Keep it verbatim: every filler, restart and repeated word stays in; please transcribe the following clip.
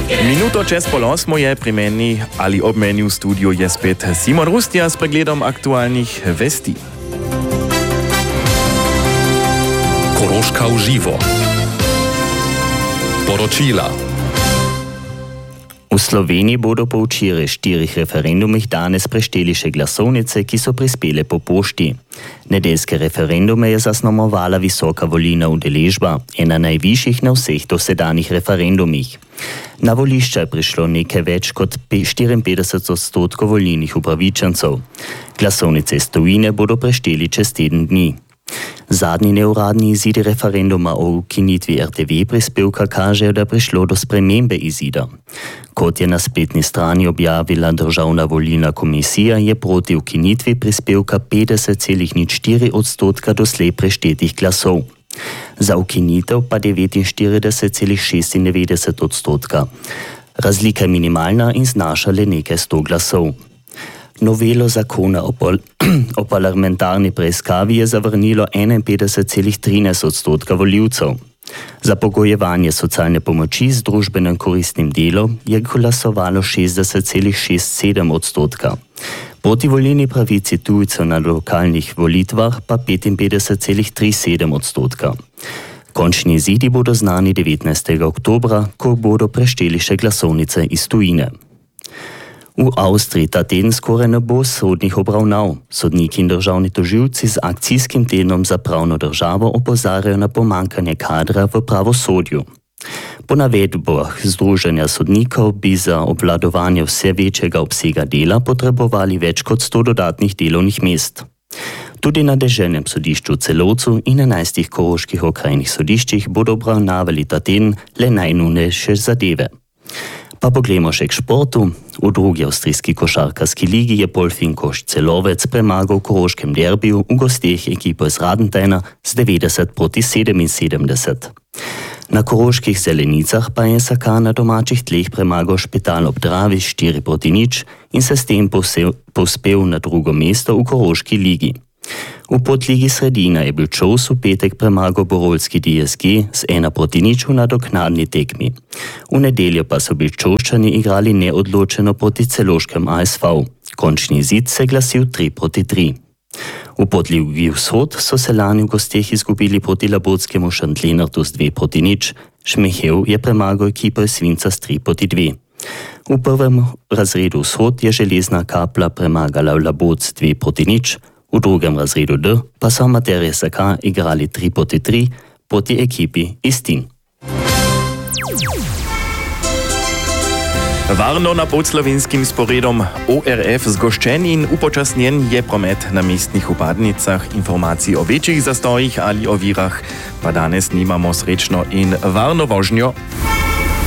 Minuto čez pol osmo je pri meni ali ob meni v studiu je spet Simon Rustja s pregledom aktualnih vesti. Koroška v živo. Poročila. V Sloveniji bodo po včeraj štirih referendumih danes prešteli še glasovnice, ki so prispele po pošti. Nedeljske referendume je zasnomovala visoka volilna udeležba, ena najvišjih na vseh dosedanjih referendumih. Na volišča je prišlo nekaj več kot štiriinpetdeset odstotkov volilnih upravičencev. Glasovnice iz tujine bodo prešteli čez teden dni. Zadnji neuradni izidi referenduma o ukinitvi er te ve prispevka kažejo, da je prišlo do spremembe izida. Kot je na spletni strani objavila Državna volilna komisija, je proti ukinitvi prispevka petdeset celih nič štiri odstotka doslej preštetih glasov. Za ukinitev pa devetinštirideset celih šestindevetdeset odstotka. Razlika je minimalna in znaša le nekaj sto glasov. Novelo zakona o, pol o parlamentarni preiskavi je zavrnilo enainpetdeset celih trinajst odstotka volivcev. Za pogojevanje socialne pomoči z družbenem koristnim delom je glasovalo šestdeset celih šest sedem odstotka. Proti volilni pravici tujcev na lokalnih volitvah pa petinpetdeset celih tri sedem odstotka. Končni izidi bodo znani devetnajstega oktobra, ko bodo prešteli še glasovnice iz tujine. V Avstriji ta teden skoraj ne bo sodnih obravnav. Sodniki in državni tožilci z akcijskim tednom za pravno državo opozarjajo na pomanjkanje kadra v pravosodju. Po navedbah Združenja sodnikov bi za obvladovanje vse večjega obsega dela potrebovali več kot sto dodatnih delovnih mest. Tudi na deželnem sodišču v Celovcu in enajstih koroških okrajnih sodiščih bodo obravnavali ta teden le najnujnejše zadeve. Pa poglejmo še k športu. V drugi avstrijski košarkarski ligi je Polfinkoš Celovec premagal v koroškem derbiju v gosteh ekipo iz Radentena z devetdeset proti sedeminsedemdeset. Na koroških Zelenicah pa je es ká na domačih tleh premagal Špital ob Dravi štiri proti nič in se s tem povzpel na drugo mesto v koroški ligi. V podligi Sredina je bil Čovs v petek premagal borolski de es ge z ena proti nič v nadoknadni tekmi. V nedeljo pa so Biščovčani igrali neodločeno proti celoškem a es vé. Končni izid se je glasil tri proti tri. V podligi Vzhod so se lani v gosteh izgubili proti labotskemu Šentlenartu z dve proti nič. Šmehev je premagal ekipo iz Svinca s tri proti dve. V prvem razredu Vzhod je Železna Kapla premagala Labot z dve proti nič. V drugem razredu D pa so amaterji es ká igrali tri proti tri proti ekipi iz Tin. Varno na podslovenskim sporedom ó er ef zgoščen in upočasnjen je promet na mestnih vpadnicah. Informacij o večjih zastojih ali ovirah pa danes nimamo, srečno in varno vožnjo.